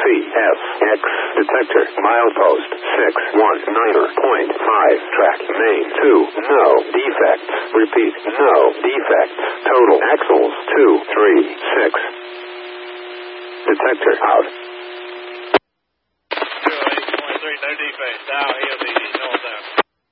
CFX detector. Milepost 619.5. Track main 2. No defects. Repeat, no defects. Total axles 236. Detector out.